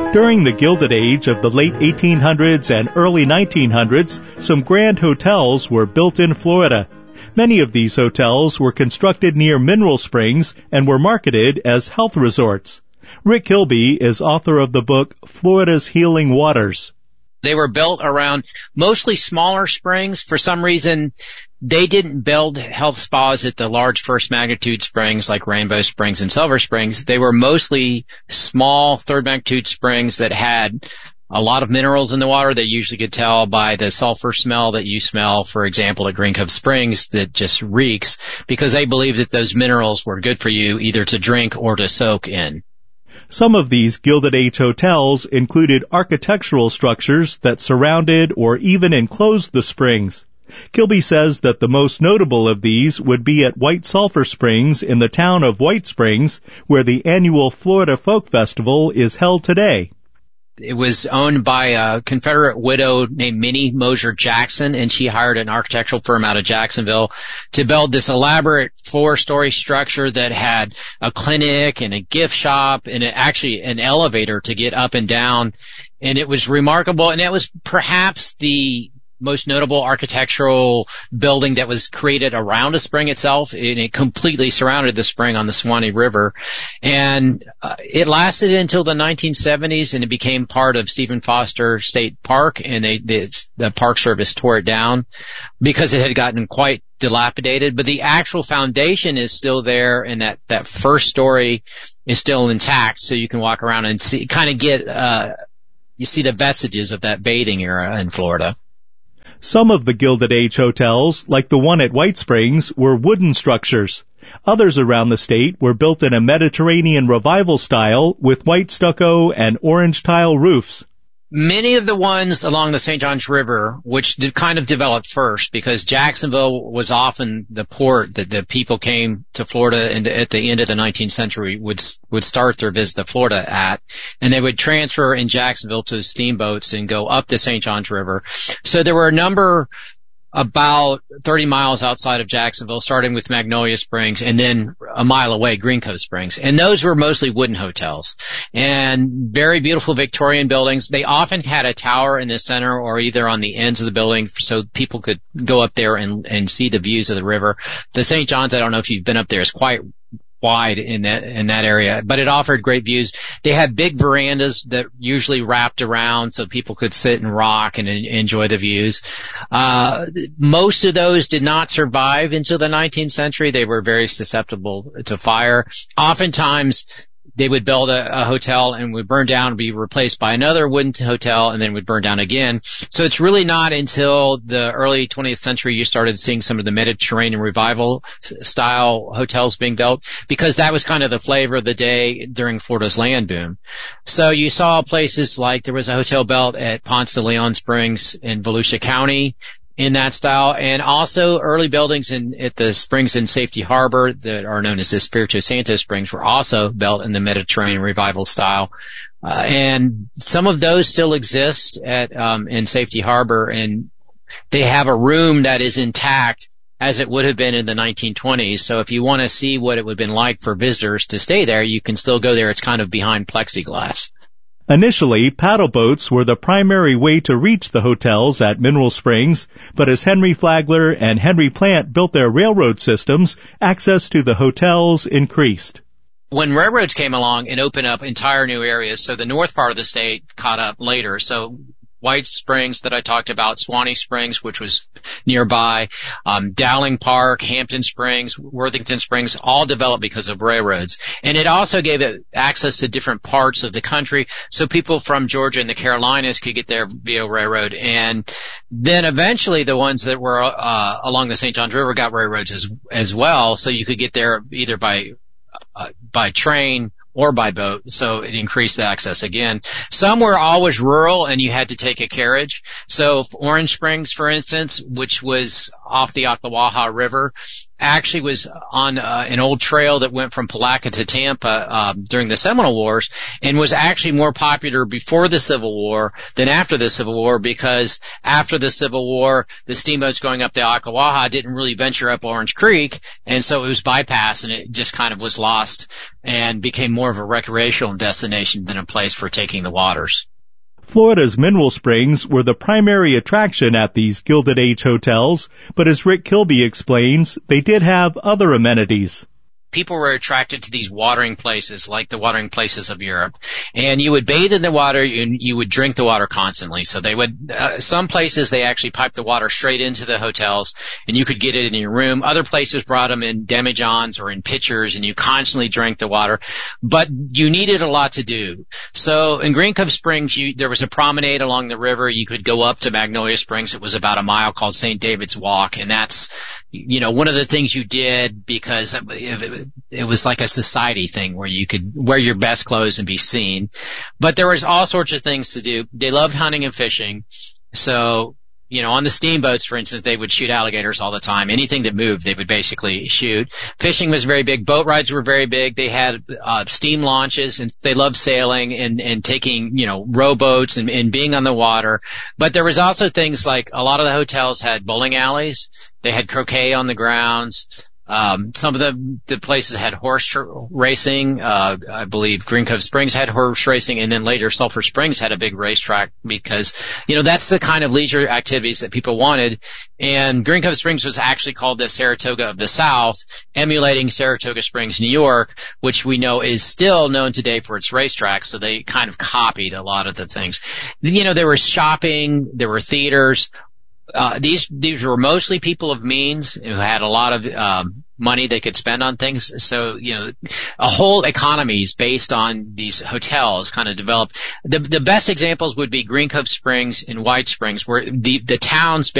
During the Gilded Age of the late 1800s and early 1900s, some grand hotels were built in Florida. Many of these hotels were constructed near mineral springs and were marketed as health resorts. Rick Kilby is author of the book Florida's Healing Waters. They were built around mostly smaller springs. For some reason, they didn't build health spas at the large first magnitude springs like Rainbow Springs and Silver Springs. They were mostly small third magnitude springs that had a lot of minerals in the water that you usually could tell by the sulfur smell that you smell, for example, at Green Cove Springs that just reeks, because they believed that those minerals were good for you either to drink or to soak in. Some of these Gilded Age hotels included architectural structures that surrounded or even enclosed the springs. Kilby says that the most notable of these would be at White Sulphur Springs in the town of White Springs, where the annual Florida Folk Festival is held today. It was owned by a Confederate widow named Minnie Mosier Jackson, and she hired an architectural firm out of Jacksonville to build this elaborate 4-story structure that had a clinic and a gift shop and actually an elevator to get up and down. And it was remarkable, and it was perhaps the most notable architectural building that was created around a spring itself, and it completely surrounded the spring on the Suwannee River. And it lasted until the 1970s, and it became part of Stephen Foster State Park, and the Park Service tore it down because it had gotten quite dilapidated. But the actual foundation is still there, and that first story is still intact, so you can walk around and see, kind of get, you see the vestiges of that bathing era in Florida. Some of the Gilded Age hotels, like the one at White Springs, were wooden structures. Others around the state were built in a Mediterranean revival style with white stucco and orange tile roofs. Many of the ones along the St. Johns River, which kind of developed first, because Jacksonville was often the port that the people came to Florida and at the end of the 19th century would start their visit to Florida at, and they would transfer in Jacksonville to steamboats and go up the St. Johns River. So there were a number about 30 miles outside of Jacksonville, starting with Magnolia Springs, and then a mile away, Green Cove Springs. And those were mostly wooden hotels and very beautiful Victorian buildings. They often had a tower in the center or either on the ends of the building so people could go up there and see the views of the river. The St. John's, I don't know if you've been up there, is quite wide in that area, but it offered great views. They had big verandas that usually wrapped around so people could sit and rock and enjoy the views. Most of those did not survive until the 19th century. They were very susceptible to fire. Oftentimes, they would build a hotel and would burn down and be replaced by another wooden hotel and then would burn down again. So it's really not until the early 20th century you started seeing some of the Mediterranean revival style hotels being built, because that was kind of the flavor of the day during Florida's land boom. So you saw places like there was a hotel built at Ponce de Leon Springs in Volusia County in that style, and also early buildings at the springs in Safety Harbor that are known as the Espiritu Santo Springs were also built in the Mediterranean revival style. And some of those still exist in Safety Harbor, and they have a room that is intact as it would have been in the 1920s. So if you want to see what it would have been like for visitors to stay there, you can still go there. It's kind of behind plexiglass. Initially, paddle boats were the primary way to reach the hotels at Mineral Springs, but as Henry Flagler and Henry Plant built their railroad systems, access to the hotels increased. When railroads came along and opened up entire new areas, so the north part of the state caught up later. So White Springs that I talked about, Suwannee Springs, which was nearby, Dowling Park, Hampton Springs, Worthington Springs, all developed because of railroads. And it also gave it access to different parts of the country, so people from Georgia and the Carolinas could get there via railroad. And then eventually the ones that were along the St. Johns River got railroads as well, so you could get there either by train or by boat, so it increased the access again. Some were always rural and you had to take a carriage. So Orange Springs, for instance, which was off the Ocklawaha River, actually was on an old trail that went from Palatka to Tampa during the Seminole Wars, and was actually more popular before the Civil War than after the Civil War, because after the Civil War, the steamboats going up the Ocklawaha didn't really venture up Orange Creek, and so it was bypassed, and it just kind of was lost and became more of a recreational destination than a place for taking the waters. Florida's mineral springs were the primary attraction at these Gilded Age hotels, but as Rick Kilby explains, they did have other amenities. People were attracted to these watering places, like the watering places of Europe. And you would bathe in the water and you would drink the water constantly. So they would, some places they actually piped the water straight into the hotels and you could get it in your room. Other places brought them in demijohns or in pitchers and you constantly drank the water. But you needed a lot to do. So in Green Cove Springs, there was a promenade along the river. You could go up to Magnolia Springs. It was about a mile, called St. David's Walk. And that's, one of the things you did because it was like a society thing where you could wear your best clothes and be seen. But there was all sorts of things to do. They loved hunting and fishing. So, on the steamboats, for instance, they would shoot alligators all the time. Anything that moved, they would basically shoot. Fishing was very big. Boat rides were very big. They had steam launches, and they loved sailing and taking, rowboats and being on the water. But there was also things like a lot of the hotels had bowling alleys. They had croquet on the grounds. Some of the places had horse racing. I believe Green Cove Springs had horse racing, and then later Sulphur Springs had a big racetrack because, that's the kind of leisure activities that people wanted. And Green Cove Springs was actually called the Saratoga of the South, emulating Saratoga Springs, New York, which we know is still known today for its racetrack. So they kind of copied a lot of the things. There was shopping, there were theaters. These were mostly people of means who had a lot of money they could spend on things. So, a whole economies based on these hotels kind of developed. The best examples would be Green Cove Springs and White Springs, where the towns